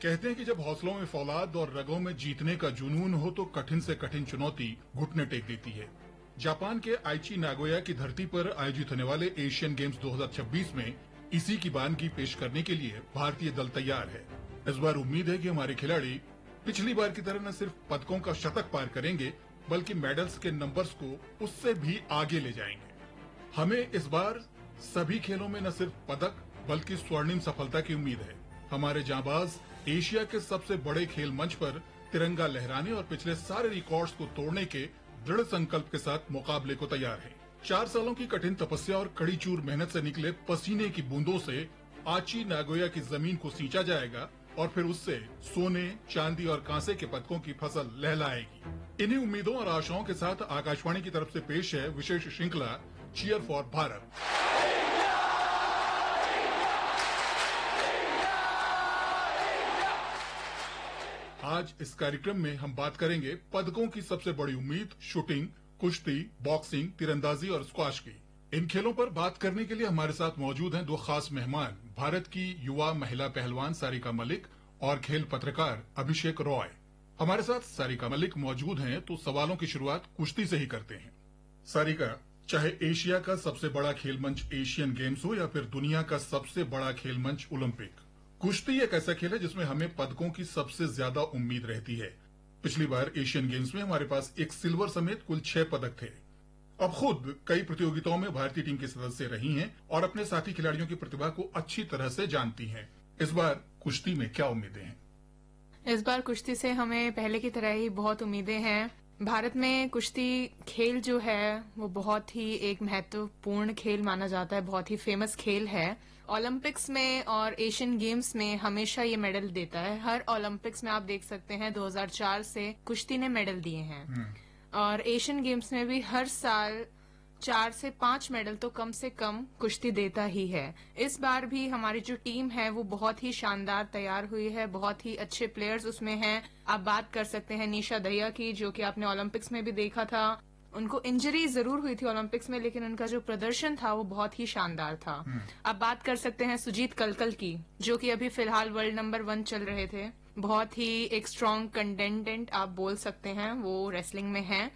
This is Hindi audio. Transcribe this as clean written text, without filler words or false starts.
कहते हैं कि जब हौसलों में फौलाद और रगों में जीतने का जुनून हो तो कठिन से कठिन चुनौती घुटने टेक देती है। जापान के आइची नागोया की धरती पर आयोजित होने वाले एशियन गेम्स 2026 में इसी की बानगी पेश करने के लिए भारतीय दल तैयार है। इस बार उम्मीद है कि हमारे खिलाड़ी पिछली बार की तरह न सिर्फ पदकों का शतक पार करेंगे बल्कि मेडल्स के नंबर्स को उससे भी आगे ले जाएंगे। हमें इस बार सभी खेलों में न सिर्फ पदक बल्कि स्वर्णिम सफलता की उम्मीद है। हमारे जांबाज एशिया के सबसे बड़े खेल मंच पर तिरंगा लहराने और पिछले सारे रिकॉर्ड्स को तोड़ने के दृढ़ संकल्प के साथ मुकाबले को तैयार हैं। 4 सालों की कठिन तपस्या और कड़ी चूर मेहनत से निकले पसीने की बूंदों से आची नागोया की जमीन को सींचा जाएगा और फिर उससे सोने, चांदी और कांसे के पदकों की फसल लहलाएगी। इन्हीं उम्मीदों और आशाओं के साथ आकाशवाणी की तरफ से पेश है विशेष श्रृंखला चीयर फॉर भारत। आज इस कार्यक्रम में हम बात करेंगे पदकों की सबसे बड़ी उम्मीद शूटिंग, कुश्ती, बॉक्सिंग, तीरंदाजी और स्क्वाश की। इन खेलों पर बात करने के लिए हमारे साथ मौजूद हैं 2 खास मेहमान, भारत की युवा महिला पहलवान सारिका मलिक और खेल पत्रकार अभिषेक रॉय। हमारे साथ सारिका मलिक मौजूद हैं, तो सवालों की शुरुआत कुश्ती से ही करते हैं। सारिका, चाहे एशिया का सबसे बड़ा खेल मंच एशियन गेम्स हो या फिर दुनिया का सबसे बड़ा खेल मंच ओलंपिक, कुश्ती एक ऐसा खेल है जिसमें हमें पदकों की सबसे ज्यादा उम्मीद रहती है। पिछली बार एशियन गेम्स में हमारे पास 1 सिल्वर समेत कुल 6 पदक थे। अब खुद कई प्रतियोगिताओं में भारतीय टीम के सदस्य रही हैं और अपने साथी खिलाड़ियों की प्रतिभा को अच्छी तरह से जानती हैं। इस बार कुश्ती में क्या उम्मीदें हैं? इस बार कुश्ती से हमें पहले की तरह ही बहुत उम्मीदें हैं। भारत में कुश्ती खेल जो है वो बहुत ही एक महत्वपूर्ण खेल माना जाता है, बहुत ही फेमस खेल है। ओलंपिक्स में और एशियन गेम्स में हमेशा ये मेडल देता है। हर ओलंपिक्स में आप देख सकते हैं 2004 से कुश्ती ने मेडल दिए हैं और एशियन गेम्स में भी हर साल 4 से 5 मेडल तो कम से कम कुश्ती देता ही है। इस बार भी हमारी जो टीम है वो बहुत ही शानदार तैयार हुई है, बहुत ही अच्छे प्लेयर्स उसमें हैं। आप बात कर सकते हैं निशा दहिया की, जो कि आपने ओलंपिक्स में भी देखा था। उनको इंजरी जरूर हुई थी ओलंपिक्स में, लेकिन उनका जो प्रदर्शन था वो बहुत ही शानदार था। आप बात कर सकते हैं सुजीत कलकल की, जो कि अभी फिलहाल वर्ल्ड नंबर 1 चल रहे थे। बहुत ही एक स्ट्रॉन्ग कंटेंडेंट आप बोल सकते हैं, वो रेसलिंग में हैं।